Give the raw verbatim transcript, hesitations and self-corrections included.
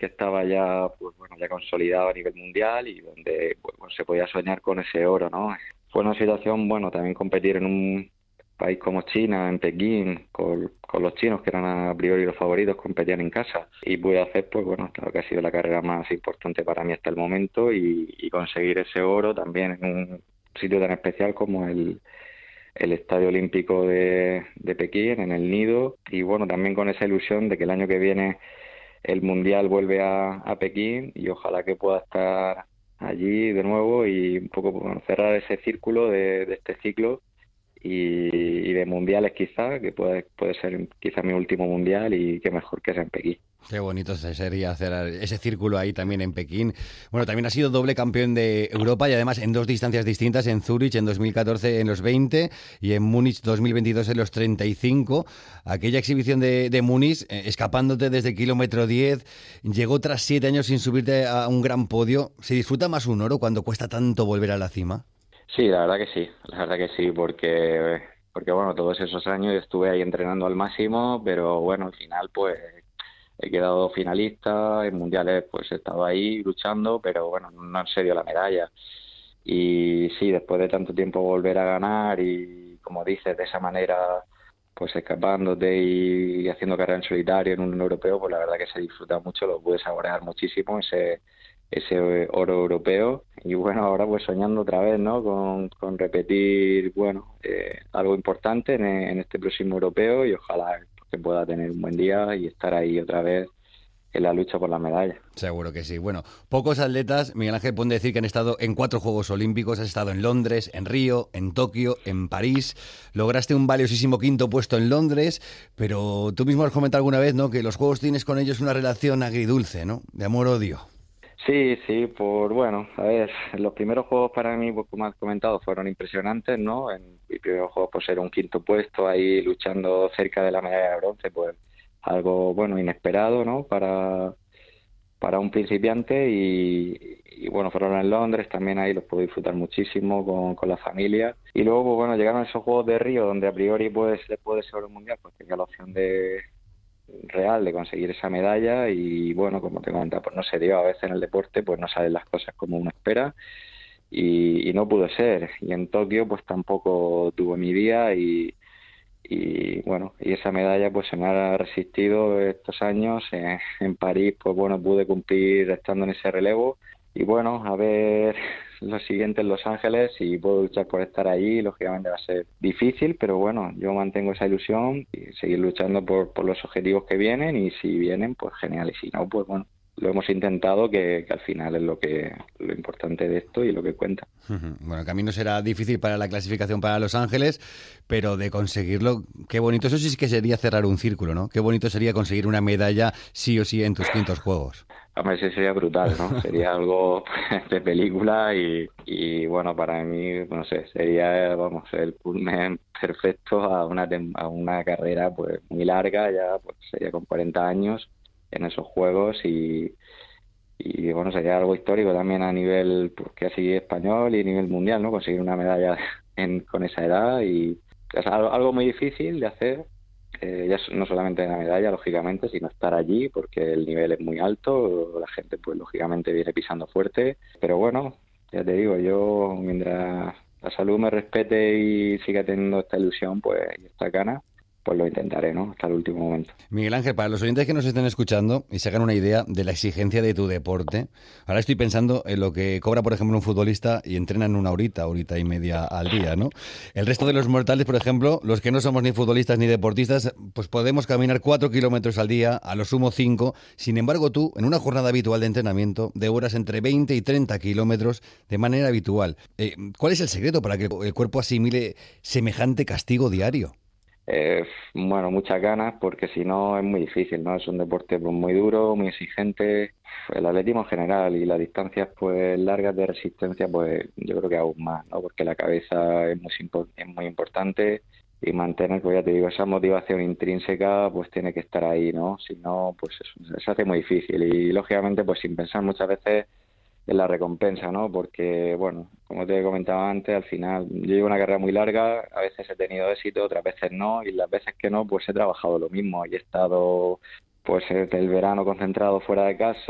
que estaba ya, pues bueno, ya consolidado a nivel mundial y donde pues, bueno, se podía soñar con ese oro, ¿no? Fue una situación, bueno, también competir en un país como China, en Pekín, con, con los chinos que eran a priori los favoritos, competían en casa y pude hacer, pues bueno, lo que ha sido la carrera más importante para mí hasta el momento y, y conseguir ese oro también en un sitio tan especial como el el Estadio Olímpico de, de Pekín, en el Nido, y bueno, también con esa ilusión de que el año que viene el Mundial vuelve a, a Pekín y ojalá que pueda estar allí de nuevo y un poco bueno, cerrar ese círculo de, de este ciclo y, y de mundiales quizá, que puede, puede ser quizá mi último mundial y qué mejor que sea en Pekín. Qué bonito sería hacer ese círculo ahí también en Pekín. Bueno, también ha sido doble campeón de Europa y además en dos distancias distintas, en Zúrich en dos mil catorce en los veinte y en Múnich dos mil veintidós en los treinta y cinco. Aquella exhibición de, de Múnich, eh, escapándote desde el kilómetro diez, llegó tras siete años sin subirte a un gran podio. ¿Se disfruta más un oro cuando cuesta tanto volver a la cima? Sí, la verdad que sí, la verdad que sí, porque, porque bueno, todos esos años estuve ahí entrenando al máximo, pero bueno, al final pues he quedado finalista, en mundiales pues he estado ahí luchando, pero bueno, no en serio la medalla. Y sí, después de tanto tiempo volver a ganar y como dices, de esa manera pues escapándote y haciendo carrera en solitario en un europeo, pues la verdad que se disfruta mucho, lo pude saborear muchísimo ese ese oro europeo y bueno, ahora pues soñando otra vez, ¿no? Con, con repetir, bueno, eh, algo importante en, en este próximo europeo y ojalá que pueda tener un buen día y estar ahí otra vez en la lucha por la medalla. Seguro que sí. Bueno, pocos atletas, Miguel Ángel, pueden decir que han estado en cuatro Juegos Olímpicos. Has estado en Londres, en Río, en Tokio, en París. Lograste un valiosísimo quinto puesto en Londres, pero tú mismo has comentado alguna vez, ¿no?, que los Juegos tienes con ellos una relación agridulce, ¿no?, de amor-odio. Sí, sí, por bueno, a ver, los primeros juegos para mí, pues como has comentado, fueron impresionantes, ¿no? En mi primer juego, pues era un quinto puesto ahí luchando cerca de la medalla de bronce, pues algo, bueno, inesperado, ¿no? Para, para un principiante y, y bueno, fueron en Londres, también ahí los puedo disfrutar muchísimo con, con la familia. Y luego, pues bueno, llegaron esos Juegos de Río, donde a priori, pues, después de ser un mundial, pues tenía la opción de real de conseguir esa medalla y bueno, como te comentaba, pues no se dio, a veces en el deporte pues no salen las cosas como uno espera y, y no pudo ser, y en Tokio pues tampoco tuvo mi día y, y bueno, y esa medalla pues se me ha resistido estos años. En, en París pues bueno, pude cumplir estando en ese relevo y bueno, a ver lo siguiente en Los Ángeles, y puedo luchar por estar allí. Lógicamente va a ser difícil, pero bueno, yo mantengo esa ilusión y seguir luchando por, por los objetivos que vienen, y si vienen, pues genial, y si no, pues bueno, lo hemos intentado, que, que al final es lo que lo importante de esto y lo que cuenta. Bueno, el camino será difícil para la clasificación para Los Ángeles, pero de conseguirlo, qué bonito. Eso sí que sería cerrar un círculo, ¿no? Qué bonito sería conseguir una medalla sí o sí en tus quintos juegos. Hombre, sí, sería brutal, ¿no? Sería algo de película y, y bueno, para mí, no sé, sería, vamos, el culmen perfecto a una a una carrera pues muy larga, ya pues sería con cuarenta años en esos juegos y, y bueno, sería algo histórico también a nivel, pues, que así español y a nivel mundial, ¿no? Conseguir una medalla en, con esa edad, y es algo, algo muy difícil de hacer. Eh, ya no solamente la medalla, lógicamente, sino estar allí, porque el nivel es muy alto, la gente pues lógicamente viene pisando fuerte, pero bueno, ya te digo, yo mientras la salud me respete y siga teniendo esta ilusión pues y esta gana, pues lo intentaré, ¿no?, hasta el último momento. Miguel Ángel, para los oyentes que nos estén escuchando y se hagan una idea de la exigencia de tu deporte, ahora estoy pensando en lo que cobra, por ejemplo, un futbolista y entrenan una horita, horita y media al día, ¿no? El resto de los mortales, por ejemplo, los que no somos ni futbolistas ni deportistas, pues podemos caminar cuatro kilómetros al día, a lo sumo cinco. Sin embargo, tú, en una jornada habitual de entrenamiento, de horas entre veinte y treinta kilómetros, de manera habitual, eh, ¿cuál es el secreto para que el cuerpo asimile semejante castigo diario? Eh, bueno, muchas ganas, porque si no es muy difícil, ¿no? Es un deporte pues muy duro, muy exigente, el atletismo en general, y las distancias pues largas de resistencia, pues yo creo que aún más, ¿no? Porque la cabeza es muy, es muy importante, y mantener, pues ya te digo, esa motivación intrínseca pues tiene que estar ahí, ¿no? Si no, pues eso, se hace muy difícil, y lógicamente pues sin pensar muchas veces en la recompensa, ¿no? Porque, bueno, como te comentaba antes, al final yo llevo una carrera muy larga, a veces he tenido éxito, otras veces no, y las veces que no, pues he trabajado lo mismo, y he estado pues el verano concentrado fuera de casa,